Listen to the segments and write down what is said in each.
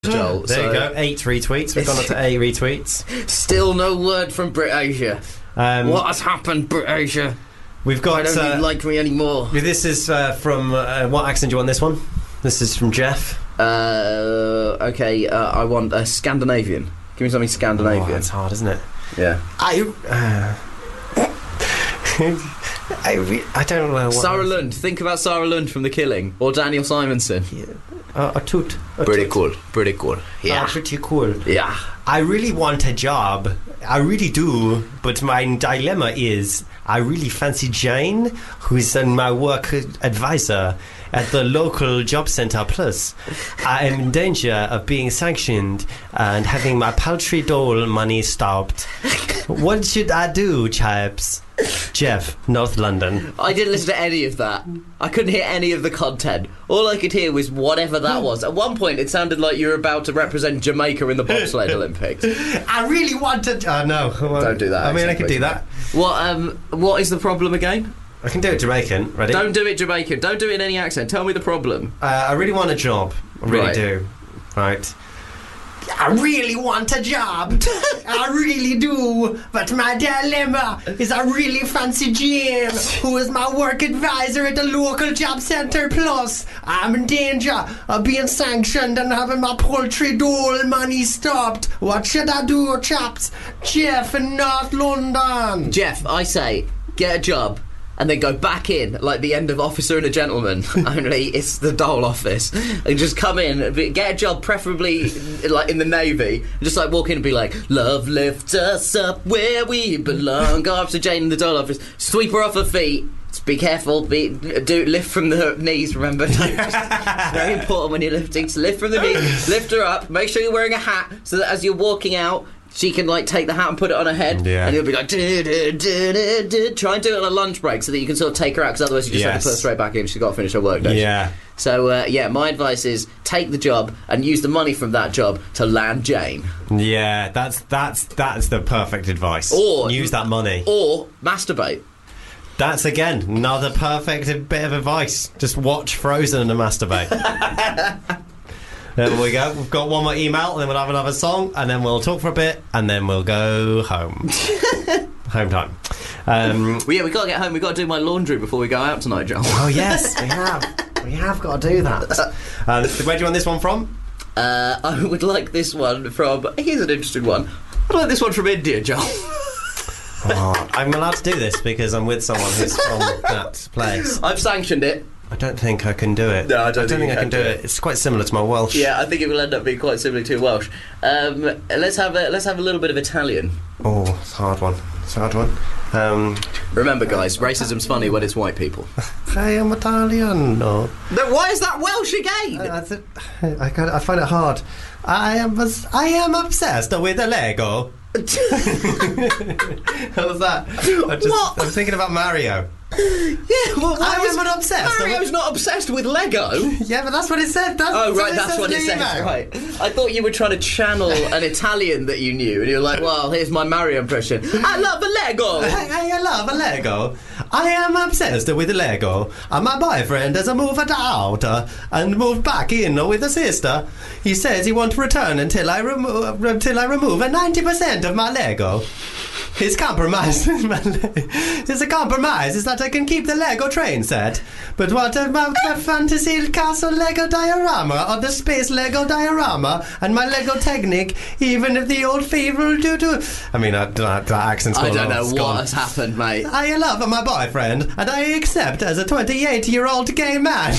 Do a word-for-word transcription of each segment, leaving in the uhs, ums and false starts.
Joel, there so you go. Eight retweets. We've gone up to eight retweets. Still no word from Britasia. Um, what has happened, Britasia? We've got. Why don't uh, you like me anymore? This is uh, from. Uh, what accent do you want this one? This is from Jeff. Uh, okay, uh, I want a Scandinavian. Give me something Scandinavian. Oh, that's hard, isn't it? Yeah. I. Uh, I, re- I don't know what. Sarah Lund. Think about Sarah Lund from The Killing, or Daniel Simonson. Yeah. Uh, a toot. A pretty toot. cool. Pretty cool. Yeah. Uh, pretty cool. Yeah. I really want a job. I really do. But my dilemma is I really fancy Jane, who's uh, my work advisor at the local job centre. Plus, I am in danger of being sanctioned and having my paltry dole money stopped. What should I do, chaps? Jeff, North London. I didn't listen to any of that. I couldn't hear any of the content. All I could hear was whatever that was. At one point, it sounded like you were about to represent Jamaica in the bobsled Olympics. I really want to. Oh, no. Well, Don't do that. I mean, I accent, can do please. that. What, um, what is the problem again? I can do it Jamaican. Ready? Don't do it Jamaican. Don't do it in any accent. Tell me the problem. Uh, I really want a job. I really Right. do. Right. I really want a job. I really do. But my dilemma is I really fancy Jim, who is my work advisor at the local job centre. Plus, I'm in danger of being sanctioned and having my poultry dole money stopped. What should I do, chaps? Jeff in North London. Jeff, I say, get a job. And then go back in, like the end of Officer and a Gentleman, only it's the Dole office. And just come in, be- get a job, preferably like in the Navy, and just like walk in and be like, love lifts us up where we belong. Go up to Jane in the Dole office, sweep her off her feet. Just be careful, be, do lift from the knees, remember. Don't just, it's very important when you're lifting, to lift from the knees, lift her up, make sure you're wearing a hat, so that as you're walking out, she can like take the hat and put it on her head, Yeah. and you'll be like, duh, duh, duh, duh, duh. Try and do it on a lunch break so that you can sort of take her out, because otherwise you just have Yes. to put her straight back in. She's got to finish her work, don't she? Yeah. So uh, yeah, my advice is take the job and use the money from that job to land Jane, Yeah, that's that's that's the perfect advice. Or- use that money. or masturbate. That's again another perfect bit of advice. Just watch Frozen and masturbate. There we go. We've got one more email, and then we'll have another song, and then we'll talk for a bit, and then we'll go home. Home time. Um, Well, yeah, we got to get home. We got to do my laundry before we go out tonight, Joel. oh yes, we have. We have got to do that. Uh, where do you want this one from? Uh, I would like this one from. Here's an interesting one. I'd like this one from India, Joel. Oh, I'm allowed to do this because I'm with someone who's from that place. I've sanctioned it. I don't think I can do it. No, I don't think think you I can can do do it. It's quite similar to my Welsh. Yeah, I think it will end up being quite similar to Welsh. Um, let's have a, let's have a little bit of Italian. Oh, it's a hard one. It's a hard one. Um, Remember, guys, racism's funny when it's white people. I am Italiano. No, why is that Welsh again? That's it. I, kind of, I find it hard. I am I am obsessed with a Lego. How was that? I just, What? I'm thinking about Mario. Yeah, well, why I was- am an obsessed. Mario's not obsessed with Lego. Yeah, but that's what it said. That's, Oh, right, that's that's what it in the says, email. right. I thought you were trying to channel an Italian that you knew, and you're like, well, here's my Mario impression. I love a Lego! I, I love a Lego. I am obsessed with a Lego. And my boyfriend has moved out uh, and moved back in with a sister. He says he won't return until I remove until I remove ninety percent of my Lego. His compromise, his compromise is that I can keep the Lego train set. But what about the fantasy castle Lego diorama or the space Lego diorama and my Lego Technic? Even if the old faithful do do. I mean, uh, that, that accent's I gone don't on, know it's what gone. has happened, mate. I love my boyfriend, and I accept as a twenty-eight-year-old gay man.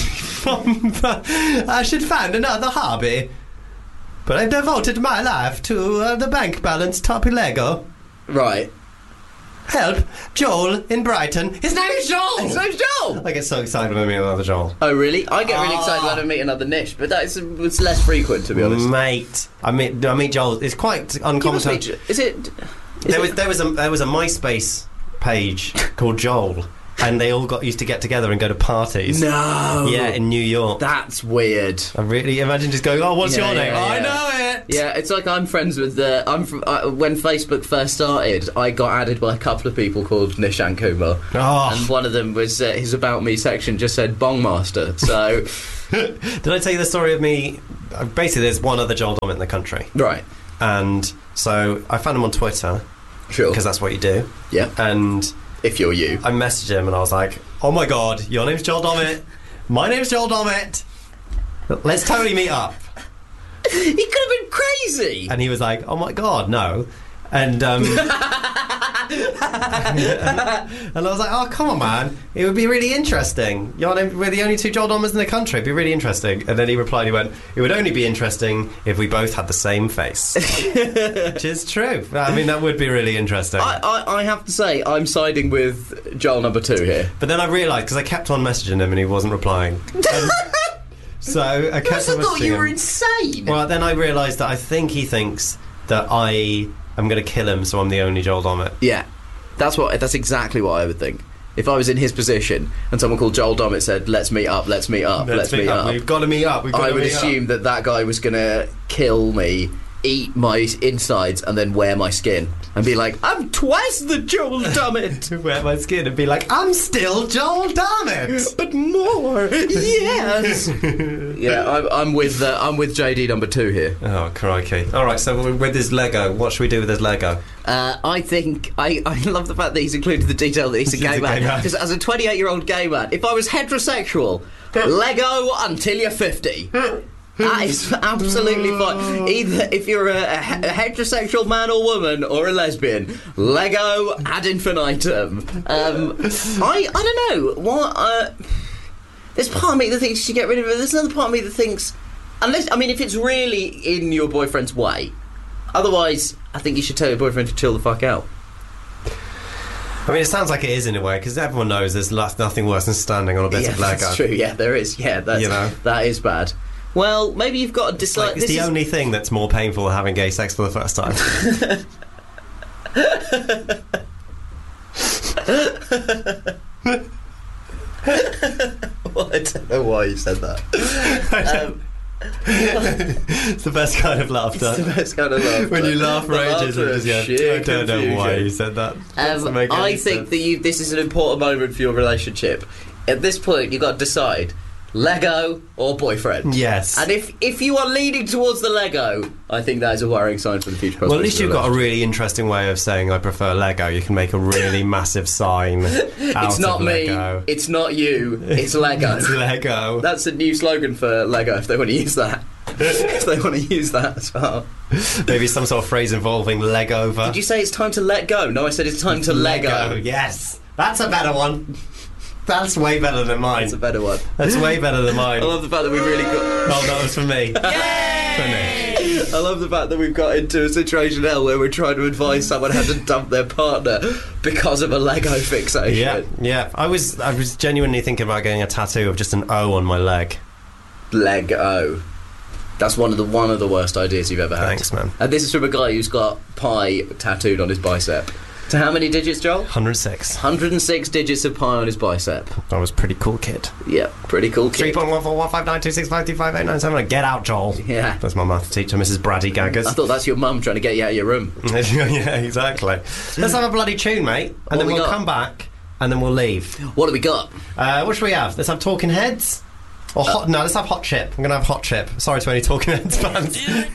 I should find another hobby. But I've devoted my life to uh, the bank balance top Lego. Right. Help, Joel in Brighton. His name is Joel! His name's Joel! I get so excited when I meet another Joel. Oh, really? I get really Ah. excited when I meet another Nish, but that's it's less frequent, to be honest. Mate, I meet I meet Joel. It's quite You uncommon. must to- meet- Is it... Is There it was there was a there was a MySpace page called Joel, and they all got used to get together and go to parties. No! Yeah, in New York. That's weird. I really imagine just going, oh, what's Yeah, your name? yeah, Oh, I yeah. know it. Yeah, it's like I'm friends with the. I'm from uh, when Facebook first started. I got added by a couple of people called Nishan Kumar, Oh. and one of them was uh, his about me section just said Bongmaster. So Did I tell you the story of me basically there's one other Joel Dommett in the country, Right. and so I found him on Twitter Sure. because that's what you do. Yeah. And If you're you. I messaged him and I was like, "Oh my god, your name's Joel Dommett. My name's Joel Dommett. Let's totally meet up." He could have been crazy. And he was like, "Oh my god, no." And um, and I was like, "Oh, come on, man. It would be really interesting. You're, we're the only two Joel Dommers in the country. It'd be really interesting." And then he replied, he went, "It would only be interesting if we both had the same face." Which is true. I mean, that would be really interesting. I, I, I have to say, I'm siding with Joel number two here. But then I realised, because I kept on messaging him and he wasn't replying. And so I kept I on thought you messaging were him. insane. Well, then I realised that I think he thinks that I am going to kill him, so I'm the only Joel Dommett. Yeah, that's what. That's exactly what I would think. If I was in his position and someone called Joel Dommett said, "Let's meet up, let's meet up, let's, meet up," We've got to meet up. We've got I to would meet assume up. that that guy was going to kill me, eat my insides, and then wear my skin and be like, "I'm twice the Joel Dommett." To wear my skin and be like, "I'm still Joel Dommett, but more, yes. Yeah, I'm, I'm with uh, I'm with J D number two here. Oh, crikey. All right, so with his Lego, what should we do with his Lego? Uh, I think I, I love the fact that he's included the detail that he's a He's gay a gay man. man. Because as a twenty-eight-year-old gay man, if I was heterosexual, Lego until you're fifty. That is absolutely fine. Either if you're a, a, a heterosexual man or woman or a lesbian, Lego ad infinitum. Um, I I don't know what. Uh, there's part of me that thinks you should get rid of it. There's another part of me that thinks, unless I mean, if it's really in your boyfriend's way. Otherwise, I think you should tell your boyfriend to chill the fuck out. I mean, it sounds like it is in a way, because everyone knows there's lo- nothing worse than standing on a bit Yeah, of Lego. that's true. Yeah, there is. Yeah, that's, You know? that is bad. Well, maybe you've got to It's, decide. like, it's this the is- only thing that's more painful than having gay sex for the first time. Well, I don't know why you said that. Um, It's the best kind of laughter. it's the best kind of laughter. When you laugh for The ages laughter and of just go, sheer I don't know why confusion. you said that. Doesn't Um, make any I think sense. that you, this is an important moment for your relationship. At this point, you've got to decide Lego or boyfriend. Yes. And if if you are leaning towards the Lego, I think that is a worrying sign for the future. Well, at least prospects of you've the got a really interesting way of saying I prefer Lego. You can make a really massive sign out It's not of me. Lego. It's not you. It's Lego. It's Lego. That's a new slogan for Lego if they want to use that. If they want to use that as well. Maybe some sort of phrase involving Legover. Did you say it's time to let go? No, I said it's time to Lego. Yes. That's a better one. That's way better than mine. That's a better one. That's way better than mine. I love the fact that we really got. Oh, that was for me. Finish. I love the fact that we've got into a situation now where we're trying to advise someone how to dump their partner because of a Lego fixation. Yeah, yeah. I was, I was genuinely thinking about getting a tattoo of just an O on my leg. Lego. That's one of the one of the worst ideas you've ever had. Thanks, man. And this is from a guy who's got pi tattooed on his bicep. To how many digits, Joel? one hundred six. one hundred six digits of pi on his bicep. I was a pretty cool kid. Yeah, pretty cool kid. three point one four one five nine two six five two five eight nine seven. Get out, Joel. Yeah. That's my math teacher, Missus Brady Gaggers. I thought that's your mum trying to get you out of your room. Yeah, exactly. Let's have a bloody tune, mate. And What then we we'll got? come back and then we'll leave. What do we got? Uh, what should we have? Let's have Talking Heads? Or hot? No, let's have Hot Chip. I'm going to have Hot Chip. Sorry to any Talking Heads fans.